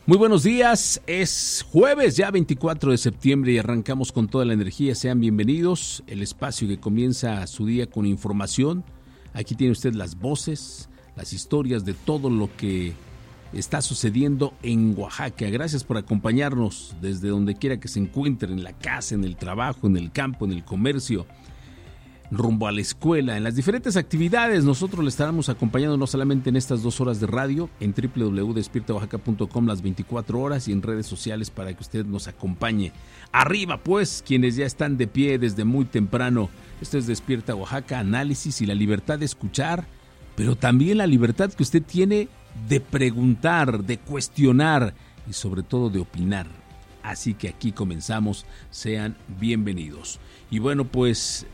Muy buenos días, es jueves ya 24 de septiembre y arrancamos con toda la energía. Sean bienvenidos, el espacio que comienza su día con información. Aquí tiene usted las voces, las historias de todo lo que está sucediendo en Oaxaca. Gracias por acompañarnos desde donde quiera que se encuentren, en la casa, en el trabajo, en el campo, en el comercio, rumbo a la escuela, en las diferentes actividades. Nosotros le estaremos acompañando no solamente en estas 2 horas de radio, en www.despiertaoaxaca.com las 24 horas y en redes sociales para que usted nos acompañe. Arriba pues, quienes ya están de pie desde muy temprano. Esto es Despierta Oaxaca, análisis y la libertad de escuchar, pero también la libertad que usted tiene de preguntar, de cuestionar y sobre todo de opinar. Así que aquí comenzamos, sean bienvenidos. Y bueno, pues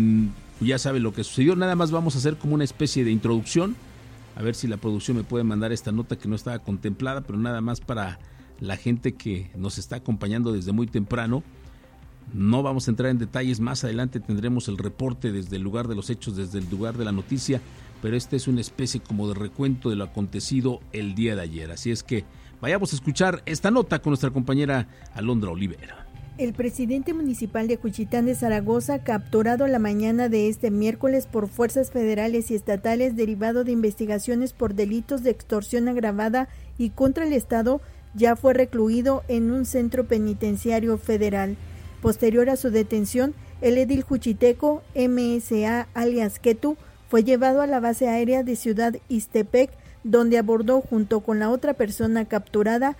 ya saben lo que sucedió, nada más vamos a hacer como una especie de introducción, a ver si la producción me puede mandar esta nota que no estaba contemplada, pero nada más para la gente que nos está acompañando desde muy temprano. No vamos a entrar en detalles, más adelante tendremos el reporte desde el lugar de los hechos, desde el lugar de la noticia, pero esta es una especie como de recuento de lo acontecido el día de ayer, así es que vayamos a escuchar esta nota con nuestra compañera Alondra Olivera. El presidente municipal de Juchitán de Zaragoza, capturado la mañana de este miércoles por fuerzas federales y estatales derivado de investigaciones por delitos de extorsión agravada y contra el Estado, ya fue recluido en un centro penitenciario federal. Posterior a su detención, el edil juchiteco MSA alias Ketu fue llevado a la base aérea de Ciudad Ixtepec, donde abordó junto con la otra persona capturada,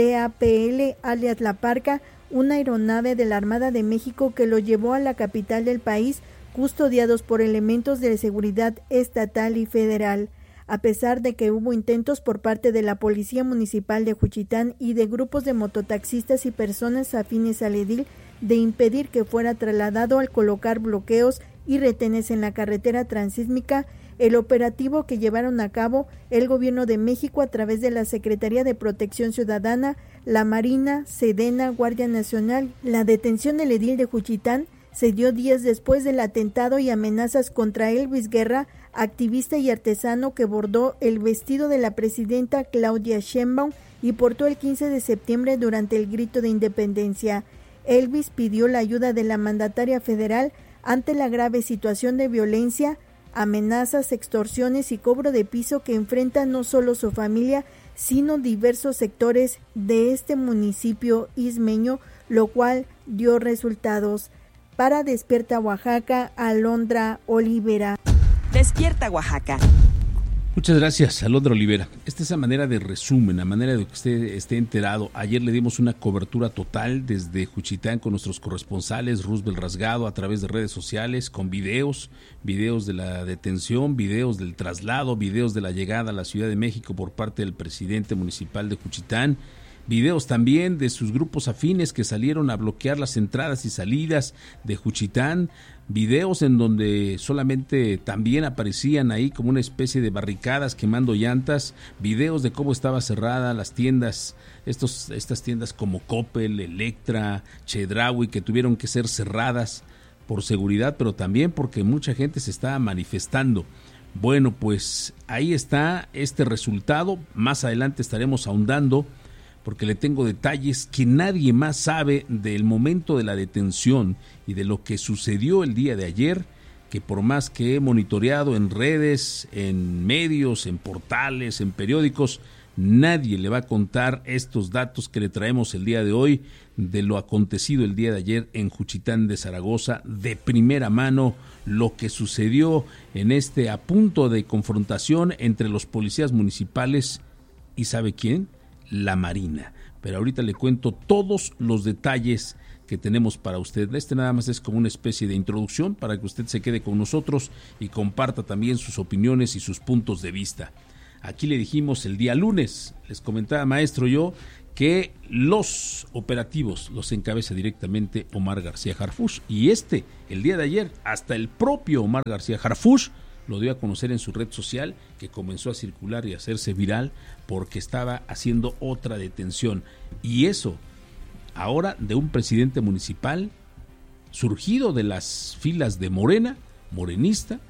CAPL alias La Parca, una aeronave de la Armada de México que lo llevó a la capital del país, custodiados por elementos de seguridad estatal y federal. A pesar de que hubo intentos por parte de la Policía Municipal de Juchitán y de grupos de mototaxistas y personas afines al edil de impedir que fuera trasladado al colocar bloqueos y retenes en la carretera transísmica, el operativo que llevaron a cabo el Gobierno de México a través de la Secretaría de Protección Ciudadana, la Marina, Sedena, Guardia Nacional, la detención del edil de Juchitán se dio días después del atentado y amenazas contra Elvis Guerra, activista y artesano que bordó el vestido de la presidenta Claudia Sheinbaum y portó el 15 de septiembre durante el grito de independencia. Elvis pidió la ayuda de la mandataria federal ante la grave situación de violencia, amenazas, extorsiones y cobro de piso que enfrenta no solo su familia, sino diversos sectores de este municipio ismeño, lo cual dio resultados. Para Despierta Oaxaca, Alondra Olivera. Despierta Oaxaca. Muchas gracias, Alondra Olivera. Esta es la manera de resumen, a manera de que usted esté enterado. Ayer le dimos una cobertura total desde Juchitán con nuestros corresponsales, Roosevelt Rasgado, a través de redes sociales, con videos de la detención, videos del traslado, videos de la llegada a la Ciudad de México por parte del presidente municipal de Juchitán, videos también de sus grupos afines que salieron a bloquear las entradas y salidas de Juchitán, videos en donde solamente también aparecían ahí como una especie de barricadas quemando llantas, videos de cómo estaba cerrada las tiendas, estas tiendas como Coppel, Electra, Chedraui, que tuvieron que ser cerradas por seguridad, pero también porque mucha gente se estaba manifestando. Bueno, pues ahí está este resultado. Más adelante estaremos ahondando porque le tengo detalles que nadie más sabe del momento de la detención y de lo que sucedió el día de ayer, que por más que he monitoreado en redes, en medios, en portales, en periódicos, nadie le va a contar estos datos que le traemos el día de hoy de lo acontecido el día de ayer en Juchitán de Zaragoza, de primera mano, lo que sucedió en este a punto de confrontación entre los policías municipales y ¿sabe quién? La Marina. Pero ahorita le cuento todos los detalles que tenemos para usted. Este nada más es como una especie de introducción para que usted se quede con nosotros y comparta también sus opiniones y sus puntos de vista. Aquí le dijimos el día lunes, les comentaba maestro yo, que los operativos los encabeza directamente Omar García Harfuch, y el día de ayer, hasta el propio Omar García Harfuch lo dio a conocer en su red social, que comenzó a circular y a hacerse viral porque estaba haciendo otra detención. Y eso, ahora de un presidente municipal surgido de las filas de Morena, morenista,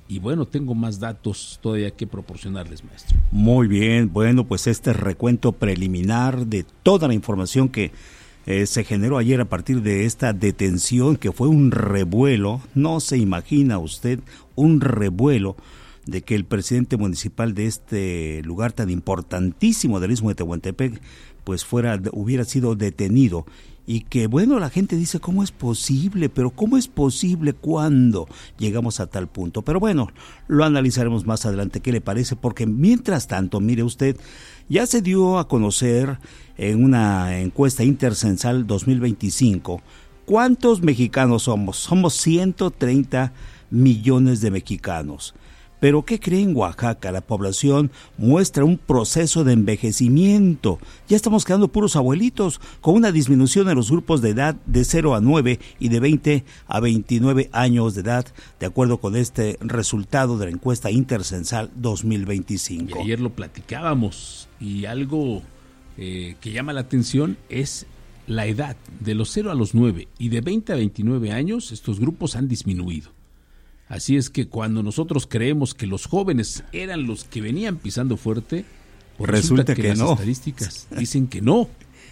y bueno, tengo más datos todavía que proporcionarles, maestro. Muy bien, bueno, pues este recuento preliminar de toda la información que se generó ayer a partir de esta detención, que fue un revuelo. No se imagina usted un revuelo de que el presidente municipal de este lugar tan importantísimo del Istmo de Tehuantepec pues hubiera sido detenido, y que bueno, la gente dice, ¿cómo es posible? Pero ¿cómo es posible cuando llegamos a tal punto? Pero bueno, lo analizaremos más adelante, ¿qué le parece? Porque mientras tanto, mire usted, ya se dio a conocer en una encuesta intercensal 2025, ¿cuántos mexicanos somos? Somos 130 millones de mexicanos. Pero ¿qué cree? En Oaxaca la población muestra un proceso de envejecimiento. Ya estamos quedando puros abuelitos, con una disminución en los grupos de edad de 0 a 9 y de 20 a 29 años de edad, de acuerdo con este resultado de la encuesta intercensal 2025. Y ayer lo platicábamos, y algo que llama la atención es la edad. De los 0 a los 9 y de 20 a 29 años, estos grupos han disminuido. Así es que cuando nosotros creemos que los jóvenes eran los que venían pisando fuerte, pues resulta que las estadísticas dicen que no.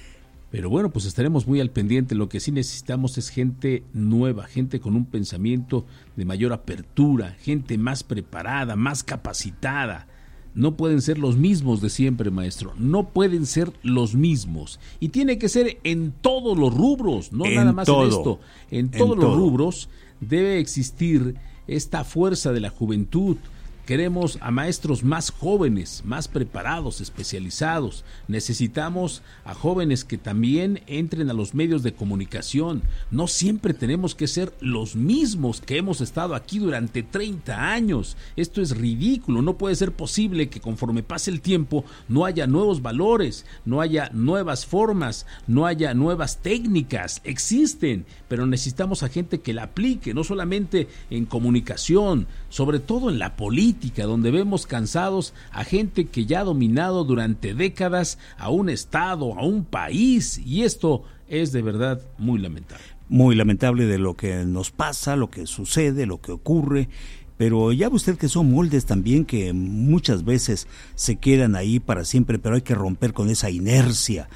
Pero bueno, pues estaremos muy al pendiente. Lo que sí necesitamos es gente nueva, gente con un pensamiento de mayor apertura, gente más preparada, más capacitada. No pueden ser los mismos de siempre, maestro. No pueden ser los mismos. Y tiene que ser en todos los rubros, no nada más en esto. En todos los rubros debe existir esta fuerza de la juventud. Queremos a maestros más jóvenes, más preparados, especializados. Necesitamos a jóvenes que también entren a los medios de comunicación. No siempre tenemos que ser los mismos que hemos estado aquí durante 30 años. Esto es ridículo. No puede ser posible que conforme pase el tiempo no haya nuevos valores, no haya nuevas formas, no haya nuevas técnicas. Existen, pero necesitamos a gente que la aplique, no solamente en comunicación, sobre todo en la política, donde vemos cansados a gente que ya ha dominado durante décadas a un estado, a un país, y esto es de verdad muy lamentable. Muy lamentable de lo que nos pasa, lo que sucede, lo que ocurre, pero ya ve usted que son moldes también que muchas veces se quedan ahí para siempre, pero hay que romper con esa inercia,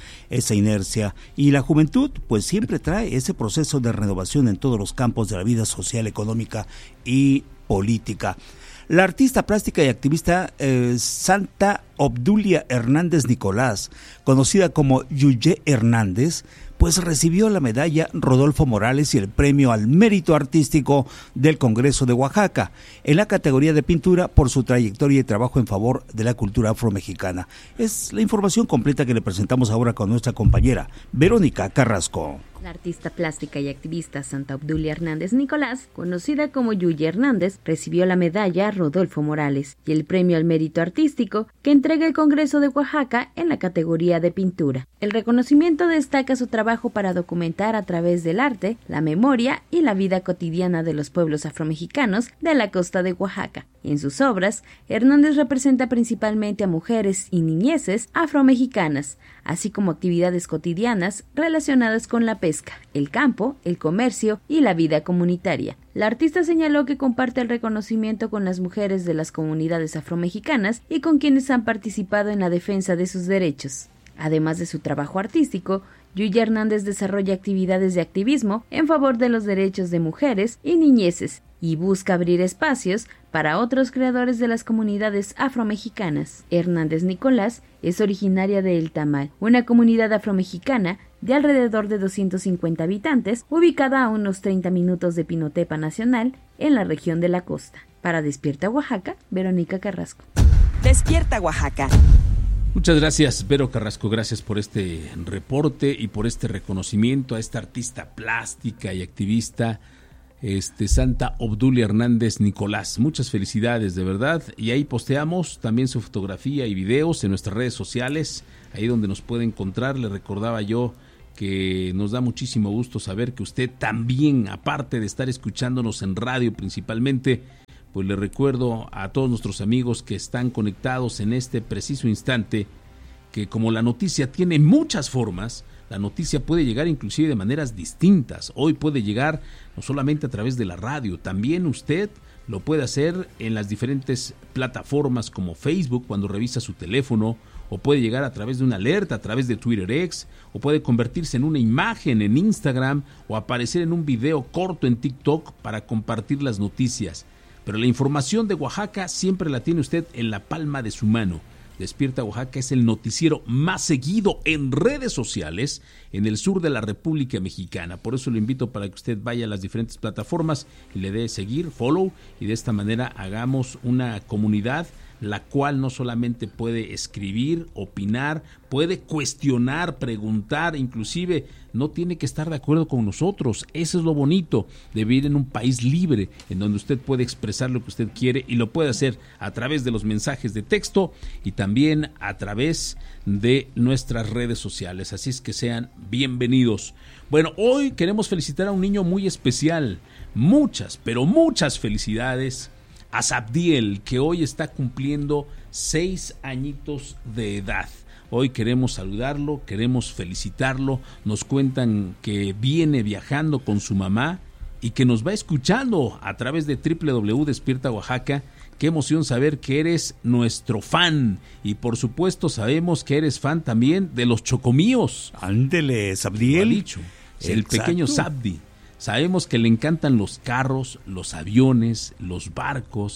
y la juventud pues siempre trae ese proceso de renovación en todos los campos de la vida social, económica y política. La artista plástica y activista Santa Obdulia Hernández Nicolás, conocida como Yuye Hernández, pues recibió la medalla Rodolfo Morales y el premio al mérito artístico del Congreso de Oaxaca en la categoría de pintura por su trayectoria y trabajo en favor de la cultura afromexicana. Es la información completa que le presentamos ahora con nuestra compañera Verónica Carrasco. La artista plástica y activista Santa Obdulia Hernández Nicolás, conocida como Yuye Hernández, recibió la medalla Rodolfo Morales y el premio al mérito artístico que entrega el Congreso de Oaxaca en la categoría de pintura. El reconocimiento destaca su trabajo para documentar a través del arte la memoria y la vida cotidiana de los pueblos afromexicanos de la costa de Oaxaca. En sus obras, Hernández representa principalmente a mujeres y niñeces afromexicanas, así como actividades cotidianas relacionadas con la pesca, el campo, el comercio y la vida comunitaria. La artista señaló que comparte el reconocimiento con las mujeres de las comunidades afromexicanas y con quienes han participado en la defensa de sus derechos. Además de su trabajo artístico, Yuye Hernández desarrolla actividades de activismo en favor de los derechos de mujeres y niñeces y busca abrir espacios para otros creadores de las comunidades afromexicanas. Hernández Nicolás es originaria de El Tamal, una comunidad afromexicana de alrededor de 250 habitantes, ubicada a unos 30 minutos de Pinotepa Nacional, en la región de la costa. Para Despierta Oaxaca, Verónica Carrasco. Despierta Oaxaca. Muchas gracias, Vero Carrasco, gracias por este reporte y por este reconocimiento a esta artista plástica y activista, Santa Obdulia Hernández Nicolás. Muchas felicidades, de verdad, y ahí posteamos también su fotografía y videos en nuestras redes sociales, ahí donde nos puede encontrar. Le recordaba yo que nos da muchísimo gusto saber que usted también, aparte de estar escuchándonos en radio principalmente, pues le recuerdo a todos nuestros amigos que están conectados en este preciso instante que como la noticia tiene muchas formas, la noticia puede llegar inclusive de maneras distintas. Hoy puede llegar no solamente a través de la radio, también usted Lo puede hacer en las diferentes plataformas como Facebook cuando revisa su teléfono, o puede llegar a través de una alerta, a través de Twitter X, o puede convertirse en una imagen en Instagram o aparecer en un video corto en TikTok para compartir las noticias. Pero la información de Oaxaca siempre la tiene usted en la palma de su mano. Despierta Oaxaca es el noticiero más seguido en redes sociales en el sur de la República Mexicana. Por eso lo invito para que usted vaya a las diferentes plataformas y le dé seguir, follow, y de esta manera hagamos una comunidad la cual no solamente puede escribir, opinar, puede cuestionar, preguntar, inclusive no tiene que estar de acuerdo con nosotros. Eso es lo bonito de vivir en un país libre, en donde usted puede expresar lo que usted quiere y lo puede hacer a través de los mensajes de texto y también a través de nuestras redes sociales. Así es que sean bienvenidos. Bueno, hoy queremos felicitar a un niño muy especial. Muchas, pero muchas felicidades a Sabdiel, que hoy está cumpliendo 6 añitos de edad. Hoy queremos saludarlo, queremos felicitarlo. Nos cuentan que viene viajando con su mamá y que nos va escuchando a través de www.despierta Oaxaca. Qué emoción saber que eres nuestro fan, y por supuesto sabemos que eres fan también de los Chocomíos. Ándele, Sabdiel. Dicho, el pequeño Sabdi. Sabemos que le encantan los carros, los aviones, los barcos,